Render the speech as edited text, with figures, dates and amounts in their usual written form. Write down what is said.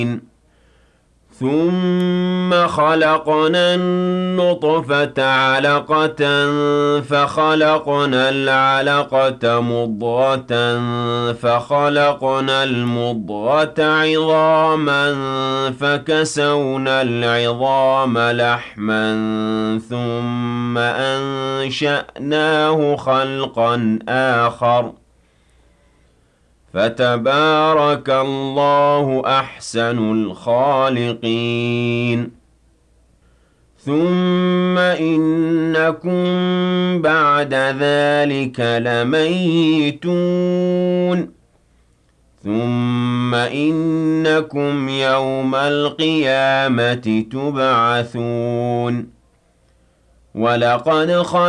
ثم خلقنا النطفة علقة فخلقنا العلقة مضغة فخلقنا المضغة عظاما فكسونا العظام لحما ثم أنشأناه خلقا آخر فتبارك الله أحسن الخالقين ثم إنكم بعد ذلك لميتون ثم إنكم يوم القيامة تبعثون ولقد